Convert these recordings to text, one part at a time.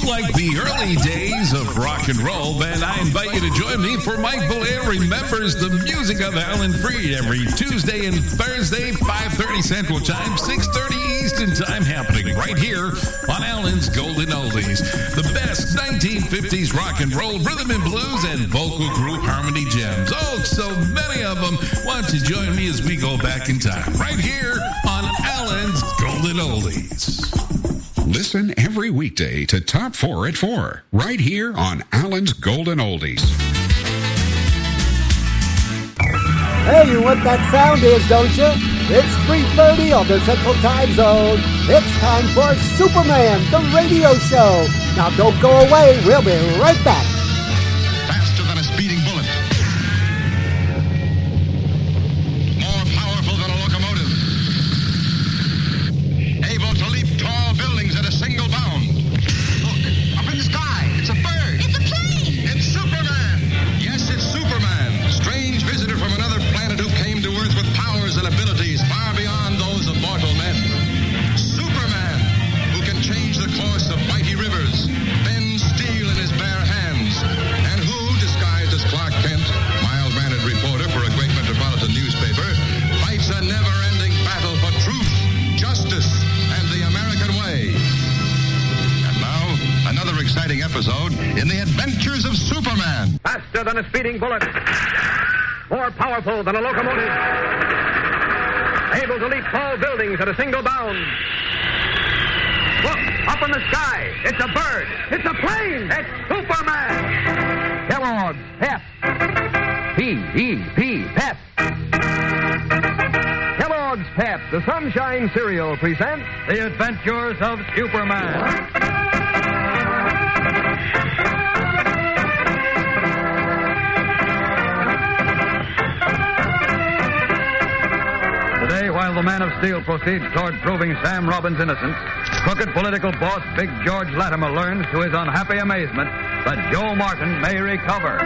like the early days of rock and roll, then I invite you to join me for Mike Boulay Remembers the Music of Alan Freed every Tuesday and Thursday, 5:30 Central Time, 6:30 Eastern Time, happening right here on Alan's Golden Oldies. The best 1950s rock and roll, rhythm and blues, and vocal group harmony gems. Oh, so many of them. Why don't you join me as we go back in time, right here on Alan's Golden Oldies. Listen every weekday to Top 4 at 4, right here on Alan's Golden Oldies. Hey, you know what that sound is, don't you? It's 3:30 on the Central Time Zone. It's time for Superman, the radio show. Now don't go away. We'll be right back. Faster than a speeding bullet. More powerful than a locomotive. Able to leap tall buildings at a single bound. Look, up in the sky. It's a bird. It's a plane. It's Superman. Yes, it's Superman. Strange visitor from another planet who came to Earth with powers and abilities far beyond those of mortal men. Superman, who can change the course of mighty rivers, bend steel in his bare hands, and who, disguised as Clark Kent, mild-mannered reporter for a great metropolitan newspaper, fights a never-ending battle for truth, justice, and the American way. And now, another exciting episode in the adventures of Superman. Faster than a speeding bullet. More powerful than a locomotive. Able to leap tall buildings at a single bound. Look, up in the sky. It's a bird. It's a plane. It's Superman. Kellogg's Pep. P-E-P, Pep. Kellogg's Pep, the Sunshine Cereal, presents The Adventures of Superman. Today, while the Man of Steel proceeds toward proving Sam Robbins' innocence, crooked political boss Big George Latimer learns, to his unhappy amazement, that Joe Martin may recover.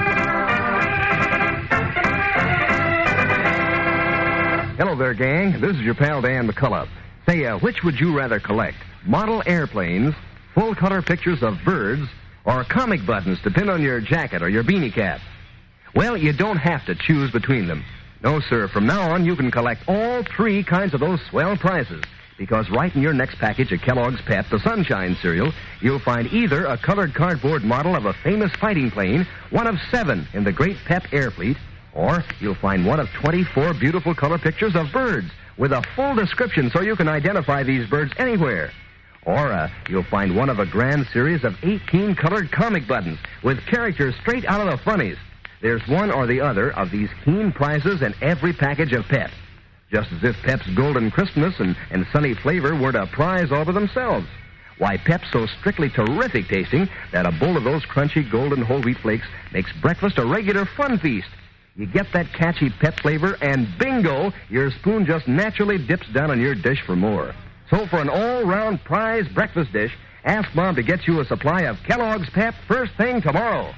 Hello there, gang. This is your pal Dan McCullough. Say, which would you rather collect? Model airplanes, full-color pictures of birds, or comic buttons to pin on your jacket or your beanie cap? Well, you don't have to choose between them. No, sir. From now on, you can collect all three kinds of those swell prizes. Because right in your next package of Kellogg's Pep, the Sunshine Cereal, you'll find either a colored cardboard model of a famous fighting plane, one of 7 in the great Pep Air Fleet, or you'll find one of 24 beautiful color pictures of birds with a full description so you can identify these birds anywhere. Or you'll find one of a grand series of 18 colored comic buttons with characters straight out of the funnies. There's one or the other of these keen prizes in every package of Pep. Just as if Pep's golden crispness and sunny flavor weren't a prize all by themselves. Why, Pep's so strictly terrific tasting that a bowl of those crunchy golden whole wheat flakes makes breakfast a regular fun feast. You get that catchy Pep flavor, and bingo, your spoon just naturally dips down on your dish for more. So for an all-round prize breakfast dish, ask Mom to get you a supply of Kellogg's Pep first thing tomorrow.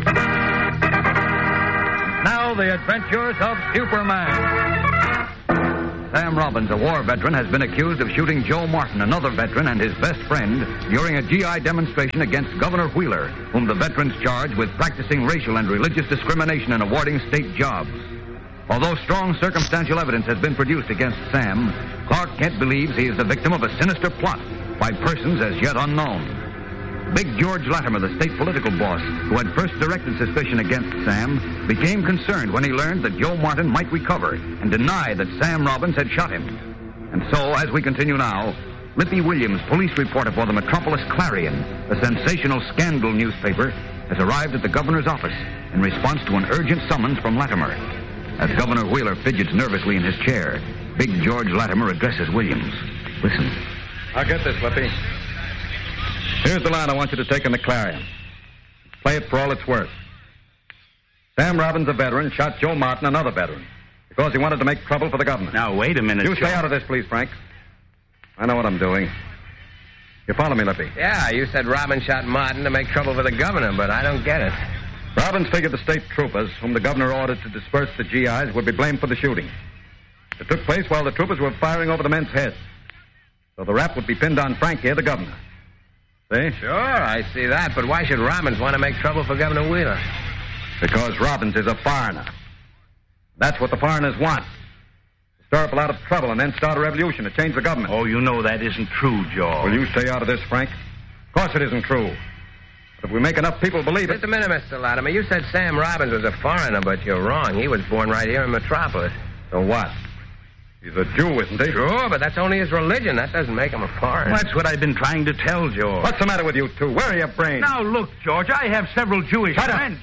Now, the adventures of Superman. Sam Robbins, a war veteran, has been accused of shooting Joe Martin, another veteran and his best friend, during a GI demonstration against Governor Wheeler, whom the veterans charge with practicing racial and religious discrimination and awarding state jobs. Although strong circumstantial evidence has been produced against Sam, Clark Kent believes he is the victim of a sinister plot by persons as yet unknown. Big George Latimer, the state political boss, who had first directed suspicion against Sam, became concerned when he learned that Joe Martin might recover and deny that Sam Robbins had shot him. And so, as we continue now, Lippy Williams, police reporter for the Metropolis Clarion, a sensational scandal newspaper, has arrived at the governor's office in response to an urgent summons from Latimer. As Governor Wheeler fidgets nervously in his chair, Big George Latimer addresses Williams. Listen. I'll get this, Lippy. Here's the line I want you to take in the Clarion. Play it for all it's worth. Sam Robbins, a veteran, shot Joe Martin, another veteran, because he wanted to make trouble for the government. Now, wait a minute, You Joe. stay out of this, please, Frank. I know what I'm doing. You follow me, Lippy? Yeah, you said Robbins shot Martin to make trouble for the governor, but I don't get it. Robbins figured the state troopers, whom the governor ordered to disperse the GIs, would be blamed for the shooting. It took place while the troopers were firing over the men's heads. So the rap would be pinned on Frank here, the governor. See? Sure, I see that, but why should Robbins want to make trouble for Governor Wheeler? Because Robbins is a foreigner. That's what the foreigners want. To stir up a lot of trouble and then start a revolution to change the government. Oh, you know that isn't true, George. Will you stay out of this, Frank? Of course it isn't true. But if we make enough people believe it... Just a minute, Mr. Latimer. You said Sam Robbins was a foreigner, but you're wrong. He was born right here in Metropolis. So what? He's a Jew, isn't he? Sure, but that's only his religion. That doesn't make him a foreigner. That's what I've been trying to tell, George. What's the matter with you two? Where are your brains? Now, look, George, I have several Jewish friends.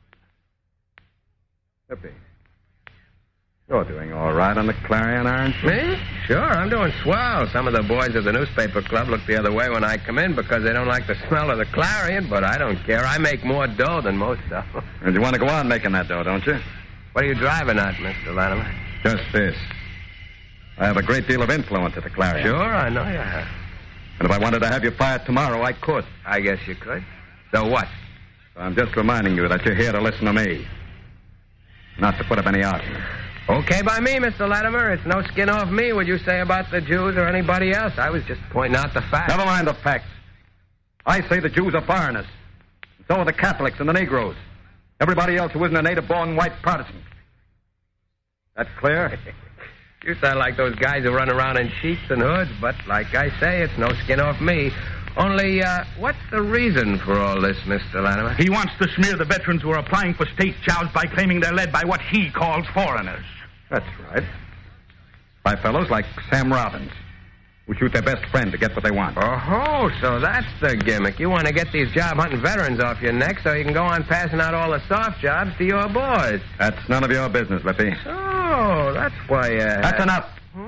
Hippie, you're doing all right on the Clarion, aren't you? Me? Sure, I'm doing swell. Some of the boys at the newspaper club look the other way when I come in because they don't like the smell of the Clarion, but I don't care. I make more dough than most of them. And you want to go on making that dough, don't you? What are you driving at, Mr. Latimer? Just this. I have a great deal of influence at the Clarion. Sure, I know you have. And if I wanted to have you fired tomorrow, I could. I guess you could. So what? I'm just reminding you that you're here to listen to me. Not to put up any argument. Okay by me, Mr. Latimer. It's no skin off me what you say about the Jews or anybody else. I was just pointing out the facts. Never mind the facts. I say the Jews are foreigners. And so are the Catholics and the Negroes. Everybody else who isn't a native-born white Protestant. That clear? You sound like those guys who run around in sheets and hoods, but like I say, it's no skin off me. Only, what's the reason for all this, Mr. Latimer? He wants to smear the veterans who are applying for state jobs by claiming they're led by what he calls foreigners. That's right. By fellows like Sam Robbins, who shoot their best friend to get what they want. Oh, so that's the gimmick. You want to get these job-hunting veterans off your neck so you can go on passing out all the soft jobs to your boys. That's none of your business, Lippy. Oh, that's why, That's enough.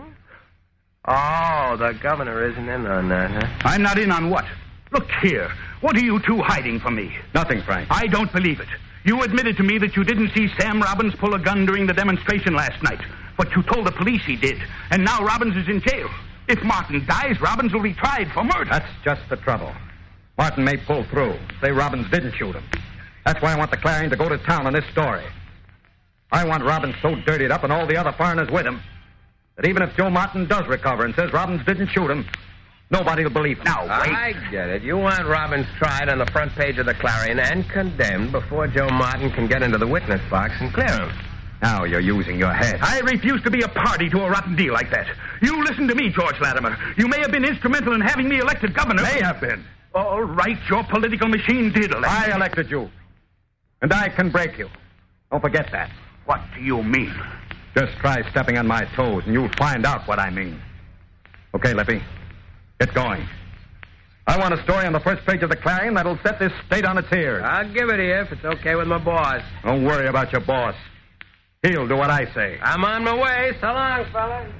Oh, the governor isn't in on that, huh? I'm not in on what? Look here. What are you two hiding from me? Nothing, Frank. I don't believe it. You admitted to me that you didn't see Sam Robbins pull a gun during the demonstration last night. But you told the police he did. And now Robbins is in jail. If Martin dies, Robbins will be tried for murder. That's just the trouble. Martin may pull through. Say Robbins didn't shoot him. That's why I want the Clarion to go to town on this story. I want Robbins so dirtied up and all the other foreigners with him that even if Joe Martin does recover and says Robbins didn't shoot him, nobody will believe him. Now, wait. I get it. You want Robbins tried on the front page of the Clarion and condemned before Joe Martin can get into the witness box and clear him. Now you're using your head. I refuse to be a party to a rotten deal like that. You listen to me, George Latimer. You may have been instrumental in having me elected governor. May have been. All right, your political machine did elect I me. elected you. And I can break you. Don't forget that. What do you mean? Just try stepping on my toes, and you'll find out what I mean. Okay, Lippy. Get going. I want a story on the first page of the Clarion that'll set this state on its ears. I'll give it to you if it's okay with my boss. Don't worry about your boss. He'll do what I say. I'm on my way. So long, fellas.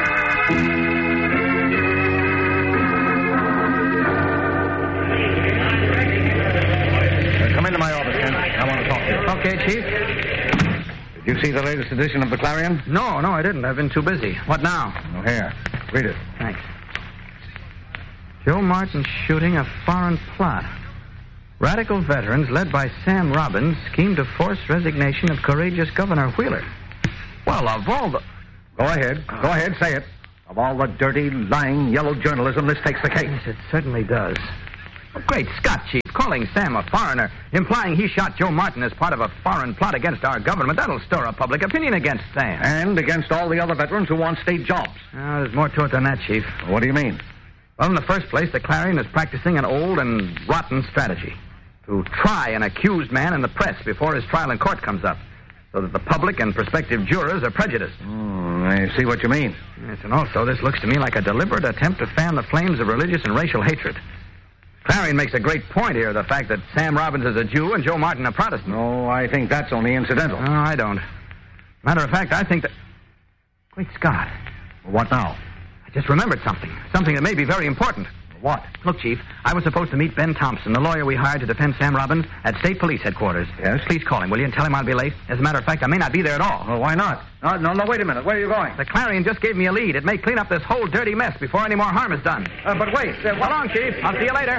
Come into my office, Ken. I want to talk to you. Okay, Chief. Did you see the latest edition of the Clarion? No, I didn't. I've been too busy. What now? Oh, here. Read it. Thanks. Joe Martin shooting a foreign plot. Radical veterans led by Sam Robbins scheme to force resignation of courageous Governor Wheeler. Well, of all the... Go ahead. Go ahead. Say it. Of all the dirty, lying, yellow journalism, this takes the cake. Yes, it certainly does. Oh, great Scott, Chief. Calling Sam a foreigner, implying he shot Joe Martin as part of a foreign plot against our government, that'll stir up public opinion against Sam. And against all the other veterans who want state jobs. There's more to it than that, Chief. What do you mean? Well, in the first place, the Clarion is practicing an old and rotten strategy. To try an accused man in the press before his trial in court comes up, so that the public and prospective jurors are prejudiced. I see what you mean. Yes, and also this looks to me like a deliberate attempt to fan the flames of religious and racial hatred. Clarion makes a great point here, the fact that Sam Robbins is a Jew and Joe Martin a Protestant. No, I think that's only incidental. No, I don't. Matter of fact, I think that... Great Scott. What now? I just remembered something. Something that may be very important. What? Look, Chief, I was supposed to meet Ben Thompson, the lawyer we hired to defend Sam Robbins, at State Police Headquarters. Yes? Please call him, will you, and tell him I'll be late? As a matter of fact, I may not be there at all. Well, why not? No, wait a minute. Where are you going? The Clarion just gave me a lead. It may clean up this whole dirty mess before any more harm is done. But wait. So long, Chief. I'll see you later.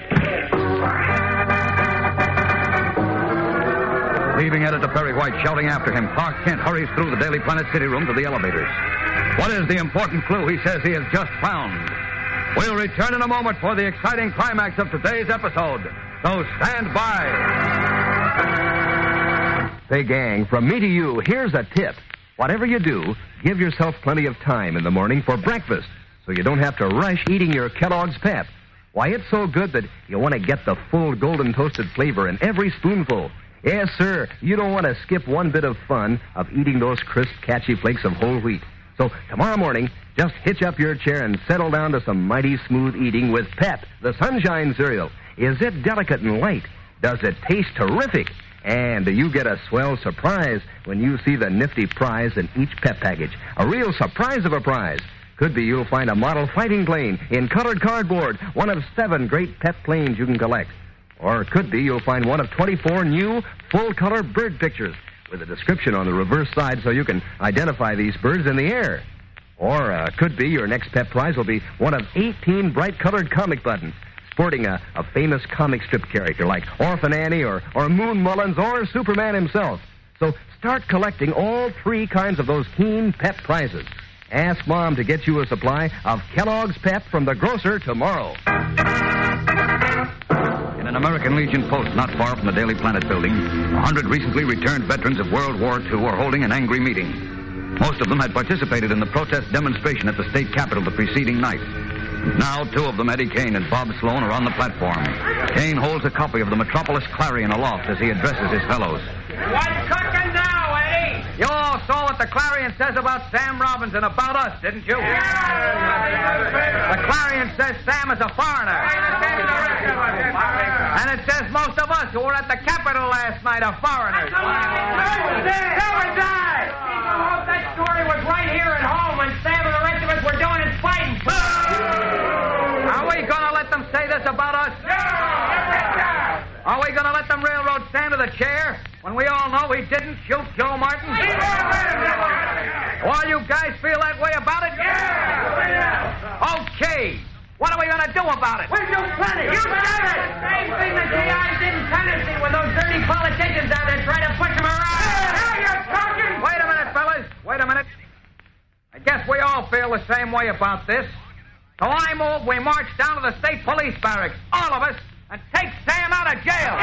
Leaving Editor Perry White shouting after him, Clark Kent hurries through the Daily Planet city room to the elevators. What is the important clue he says he has just found? We'll return in a moment for the exciting climax of today's episode. So stand by. Say, gang, from me to you, here's a tip. Whatever you do, give yourself plenty of time in the morning for breakfast so you don't have to rush eating your Kellogg's Pep. Why, it's so good that you want to get the full golden toasted flavor in every spoonful. Yes, sir, you don't want to skip one bit of fun of eating those crisp, catchy flakes of whole wheat. So tomorrow morning, just hitch up your chair and settle down to some mighty smooth eating with Pep, the Sunshine cereal. Is it delicate and light? Does it taste terrific? And you get a swell surprise when you see the nifty prize in each Pep package. A real surprise of a prize. Could be you'll find a model fighting plane in colored cardboard, one of 7 great Pep planes you can collect. Or it could be you'll find one of 24 new full-color bird pictures with a description on the reverse side so you can identify these birds in the air. Or could be your next Pep prize will be one of 18 bright-colored comic buttons sporting a famous comic strip character like Orphan Annie or Moon Mullins or Superman himself. So start collecting all 3 kinds of those keen Pep prizes. Ask Mom to get you a supply of Kellogg's Pep from the grocer tomorrow. In an American Legion post not far from the Daily Planet building, 100 recently returned veterans of World War II are holding an angry meeting. Most of them had participated in the protest demonstration at the state capitol the preceding night. Now 2 of them, Eddie Kane and Bob Sloan, are on the platform. Kane holds a copy of the Metropolis Clarion aloft as he addresses his fellows. What's cooking now, Eddie? You all saw what the Clarion says about Sam Robbins and about us, didn't you? The Clarion says Sam is a foreigner. And it says most of us who were at the Capitol last night are foreigners. So was I. I hope that story was right here at home when Sam and the rest of us were doing his fighting. Are we going to let them say this about us? Are we going to let them railroad Sam to the chair when we all know he didn't shoot Joe Martin? All you guys feel that way about it? Okay. What are we going to do about it? We'll do plenty. You said it. Same thing the GIs did in Tennessee when those dirty politicians out there tried to push them around. Now you're talking. Wait a minute, fellas. Wait a minute. I guess we all feel the same way about this. So I move we march down to the state police barracks, all of us, and take Sam out of jail.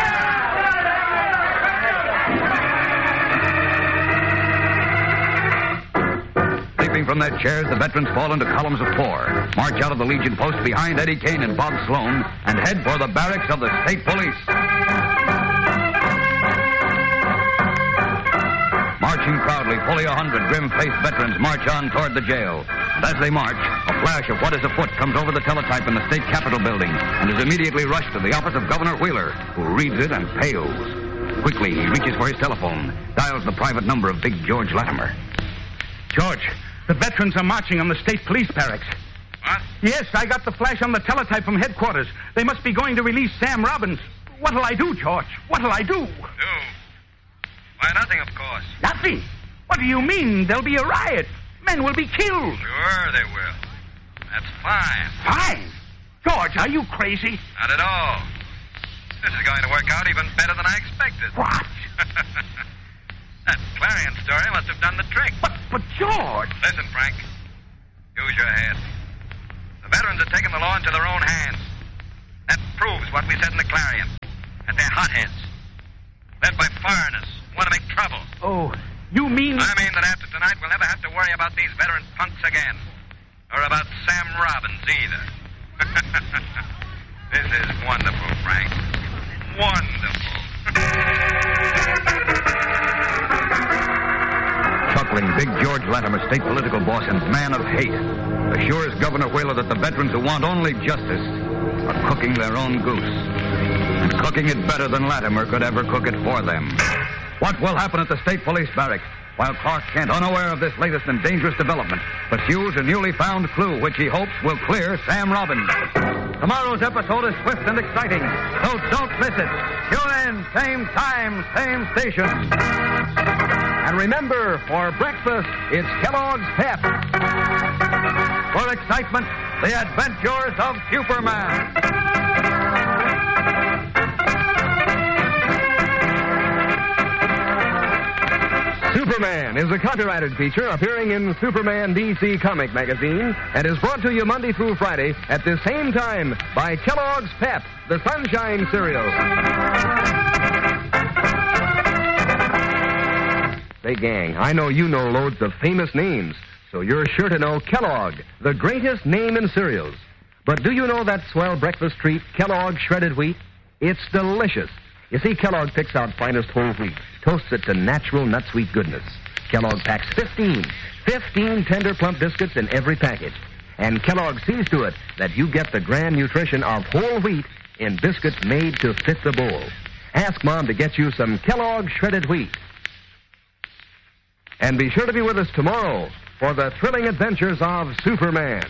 Leaping from their chairs, the veterans fall into columns of 4, march out of the Legion post behind Eddie Kane and Bob Sloan, and head for the barracks of the state police. Marching proudly, fully 100 grim-faced veterans march on toward the jail. And as they march, a flash of what is afoot comes over the teletype in the state capitol building and is immediately rushed to the office of Governor Wheeler, who reads it and pales. Quickly, he reaches for his telephone, dials the private number of Big George Latimer. George, the veterans are marching on the state police barracks. What? Yes, I got the flash on the teletype from headquarters. They must be going to release Sam Robbins. What'll I do, George? What'll I do? Why, nothing, of course. Nothing? What do you mean? There'll be a riot. Men will be killed. Sure they will. That's fine. Fine? George, are you crazy? Not at all. This is going to work out even better than I expected. What? That Clarion story must have done the trick. But George... Listen, Frank. Use your head. The veterans are taking the law into their own hands. That proves what we said in the Clarion. That they're hotheads. Led by foreigners who want to make trouble. Oh, you mean... I mean that after tonight we'll never have to worry about these veteran punks again. Or about Sam Robbins either. This is wonderful, Frank. Wonderful. Chuckling, Big George Latimer, state political boss and man of hate, assures Governor Wheeler that the veterans who want only justice are cooking their own goose. And cooking it better than Latimer could ever cook it for them. What will happen at the state police barracks while Clark Kent, unaware of this latest and dangerous development, pursues a newly found clue which he hopes will clear Sam Robbins? Tomorrow's episode is swift and exciting, so don't miss it. Tune in, same time, same station. And remember, for breakfast, it's Kellogg's Pep. For excitement, the adventures of Superman. Superman. Superman is a copyrighted feature appearing in Superman DC Comic Magazine and is brought to you Monday through Friday at the same time by Kellogg's Pep, the Sunshine Cereal. Say, gang, I know you know loads of famous names, so you're sure to know Kellogg, the greatest name in cereals. But do you know that swell breakfast treat, Kellogg Shredded Wheat? It's delicious. You see, Kellogg picks out finest whole wheat, toasts it to natural nut-sweet goodness. Kellogg packs 15 tender plump biscuits in every package. And Kellogg sees to it that you get the grand nutrition of whole wheat in biscuits made to fit the bowl. Ask Mom to get you some Kellogg Shredded Wheat. And be sure to be with us tomorrow for the thrilling adventures of Superman.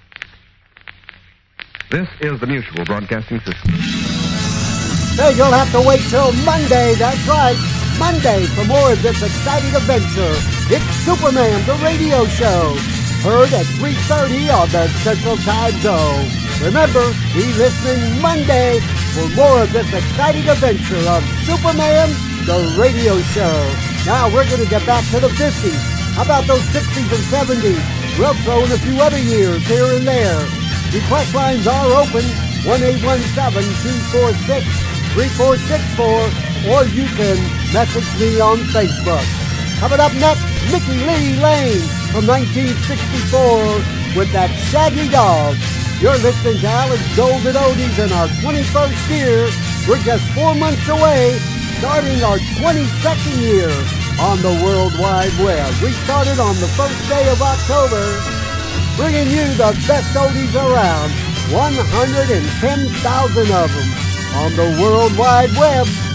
This is the Mutual Broadcasting System. Hey, you'll have to wait till Monday, that's right. Monday for more of this exciting adventure. It's Superman, the radio show. Heard at 3:30 on the Central Time Zone. Remember, be listening Monday for more of this exciting adventure of Superman, the radio show. Now we're going to get back to the 50s. How about those 60s and 70s? We'll throw in a few other years here and there. Request lines are open, 1-817-246-3464, or you can message me on Facebook. Coming up next, Mickey Lee Lane from 1964 with that shaggy dog. You're listening to Alan's Golden Oldies in our 21st year. We're just 4 months away, starting our 22nd year on the World Wide Web. We started on the first day of October, bringing you the best oldies around, 110,000 of them on the World Wide Web.